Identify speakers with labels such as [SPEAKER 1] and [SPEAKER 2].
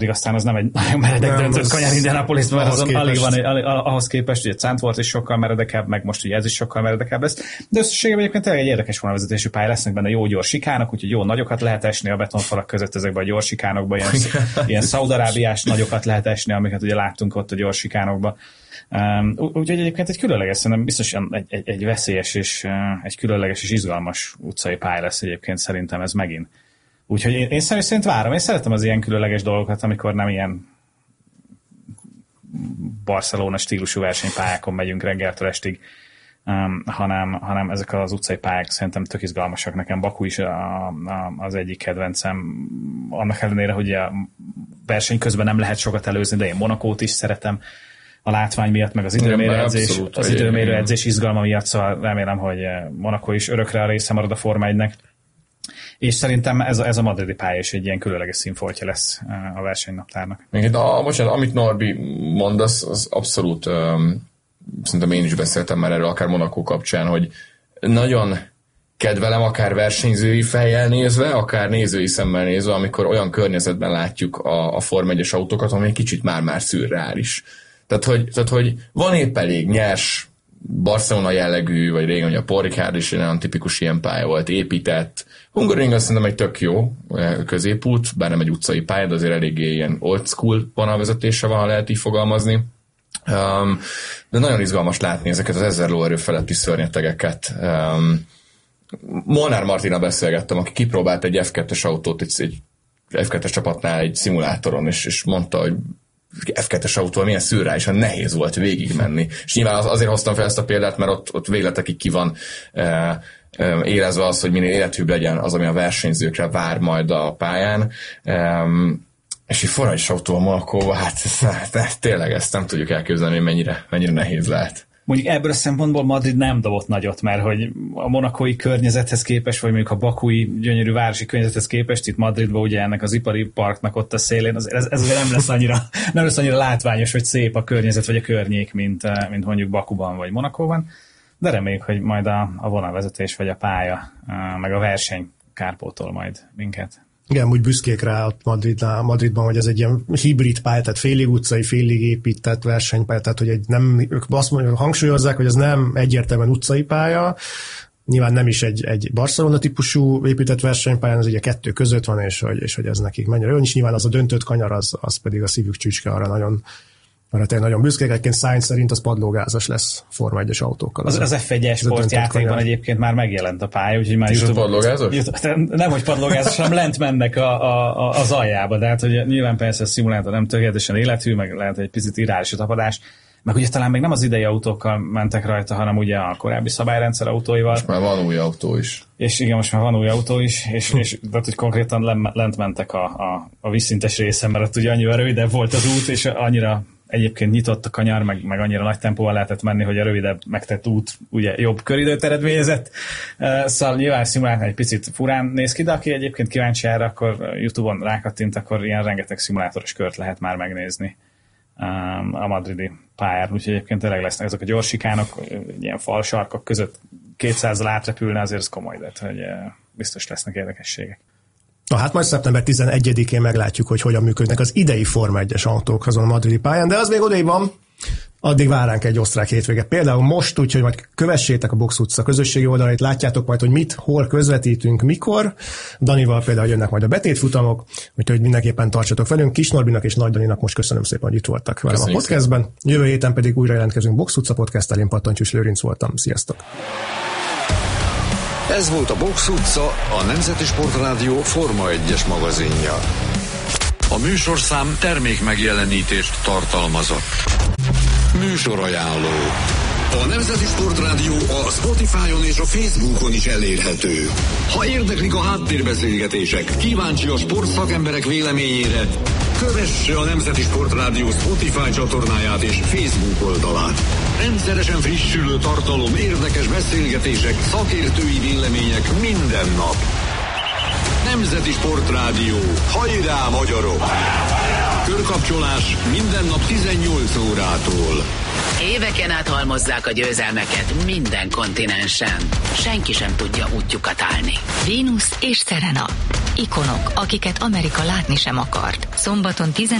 [SPEAKER 1] aztán az nem egy nagyon meredek döntött kanyar Indianapolisban, mert azon alig van, ahhoz képest, ugye Zandvoort is sokkal meredekebb, meg most ugye ez is sokkal meredekebb lesz. De összességében egyébként tényleg egy érdekes vonalvezetésű pálya, lesznek benne jó gyors sikánok, úgyhogy jó nagyokat lehet esni a betonfalak között ezekben a gyors sikánokban, ilyen Szaúd-arábiás nagyokat lehet esni, amiket ugye láttunk ott a gyors sikánokban. Úgyhogy egyébként egy különleges, szerintem biztosan egy veszélyes és egy különleges és izgalmas utcai pálya lesz egyébként szerintem ez megint. Úgyhogy én személy szerint várom. Én szeretem az ilyen különleges dolgokat, amikor nem ilyen Barcelona stílusú versenypályákon megyünk reggeltől estig, hanem ezek az utcai pályák szerintem tök izgalmasak. Nekem Baku is az egyik kedvencem. Annak ellenére, hogy a verseny közben nem lehet sokat előzni, de én Monacót is szeretem a látvány miatt, meg az időmérő edzés izgalma miatt, szóval remélem, hogy Monaco is örökre a része marad a Forma 1-nek. És szerintem ez a madridi pálya is egy ilyen különleges színfoltja lesz a versenynaptárnak.
[SPEAKER 2] Bocsánat, amit Norbi mond, az abszolút szerintem én is beszéltem már erről, akár Monaco kapcsán, hogy nagyon kedvelem akár versenyzői fejjel nézve, akár nézői szemmel nézve, amikor olyan környezetben látjuk a Forma 1-es autókat, ami egy kicsit már szürreális. Tehát, hogy van épp elég nyers, Barcelona jellegű, vagy régen, hogy a Paul Ricard is egy nagyon tipikus ilyen pálya volt, épített. Hungaroring azt szerintem egy tök jó középút, bár nem egy utcai pálya, de azért eléggé ilyen old school vonalvezetése van, ha lehet így fogalmazni. De nagyon izgalmas látni ezeket az 1000 lóerő feletti szörnyetegeket. Molnár Martinnal beszélgettem, aki kipróbált egy F2-es autót, egy F2-es csapatnál egy szimulátoron, és mondta, hogy F2-es autóval milyen szürreálisan nehéz volt végigmenni. És nyilván azért hoztam fel ezt a példát, mert ott végletekig ki van érezve az, hogy minél élethűbb legyen az, ami a versenyzőkre vár majd a pályán. És egy Forma 1-es autó a Monacóban, hát tényleg ezt nem tudjuk elképzelni, hogy mennyire nehéz lehet.
[SPEAKER 1] Mondjuk ebből a szempontból Madrid nem dobott nagyot, mert hogy a monakói környezethez képest, vagy mondjuk a bakui gyönyörű városi környezethez képest, itt Madridban ugye ennek az ipari parknak ott a szélén, ez nem lesz annyira látványos, vagy szép a környezet, vagy a környék, mint mondjuk Bakuban, vagy Monakóban, de reméljük, hogy majd a vonalvezetés, vagy a pálya, meg a verseny kárpótol majd minket.
[SPEAKER 3] Igen, úgy büszkék rá ott Madridban, hogy ez egy ilyen hibrid pálya, tehát félig utcai, félig épített versenypálya, tehát hogy ők azt mondják, hangsúlyozzák, hogy ez nem egyértelműen utcai pálya, nyilván nem is egy Barcelona típusú épített versenypályán, ez ugye kettő között van, és hogy ez nekik mennyire jó, és nyilván az a döntött kanyar, az pedig a szívük csücske, arra tényleg nagyon büszkék, egyébként Sainz szerint az padlógázas lesz Forma 1-es autókkal.
[SPEAKER 1] Az F1-es sportjátékban egyébként már megjelent a pálya, úgyhogy már
[SPEAKER 2] YouTube... padlógázas?
[SPEAKER 1] Nem, hogy padlógázas, hanem lent mennek az aljába, de hát hogy nyilván persze a szimulátor nem tökéletesen élethű, meg lehet egy picit irreális a tapadás, meg ugye talán még nem az idei autókkal mentek rajta, hanem ugye a korábbi szabályrendszer autóival.
[SPEAKER 2] Most már van új autó is.
[SPEAKER 1] És igen, most már van új autó is, és tehát, hogy konkrétan lent mentek a vízszintes részen, mert ott ugye annyira rövidebb volt az út, és annyira egyébként nyitott a kanyar, meg annyira nagy tempóval lehetett menni, hogy a rövidebb megtett út ugye jobb köridőt eredményezett. Szóval nyilván szimulátor egy picit furán néz ki, de aki egyébként kíváncsi erre, akkor YouTube-on rákattint, akkor ilyen rengeteg szimulátoros kört lehet már megnézni a madridi pályán. Úgyhogy egyébként tényleg lesznek ezek a gyorsikánok, ilyen falsarkok között 200-al átrepülne, azért ez komoly, de hogy biztos lesznek érdekességek.
[SPEAKER 3] Na hát majd szeptember 11-én meglátjuk, hogy hogyan működnek az idei Forma 1-es autók azon a madridi pályán, de az még odaig van, addig vár ránk egy osztrák hétvége. Például most, úgyhogy majd kövessétek a Box utca közösségi oldalait, látjátok majd, hogy mit, hol közvetítünk, mikor. Danival például jönnek majd a betétfutamok, úgyhogy mindenképpen tartsatok velünk. Kis Norbinak és Nagy Daninak most köszönöm szépen, hogy itt voltak velem a podcastben. Jövő héten pedig újra jelentkezünk Box utca podcasttel, én Pattantyús Lőrinc voltam. Sziasztok!
[SPEAKER 4] Ez volt a Box utca, a Nemzeti Sportrádió Forma 1-es magazinja. A műsorszám termék megjelenítést tartalmazott. Műsorajánló. A Nemzeti Sportrádió a Spotify-on és a Facebookon is elérhető. Ha érdeklik a háttérbeszélgetések, kíváncsi a sportszakemberek véleményére, kövesse a Nemzeti Sportrádió Spotify csatornáját és Facebook oldalát. Rendszeresen frissülő tartalom, érdekes beszélgetések, szakértői vélemények minden nap. Nemzeti Sportrádió. Hajrá, magyarok! Körkapcsolás minden nap 18 órától.
[SPEAKER 5] Éveken át halmozzák a győzelmeket minden kontinensen. Senki sem tudja útjukat állni.
[SPEAKER 6] Vénusz és Serena. Ikonok, akiket Amerika látni sem akart. Szombaton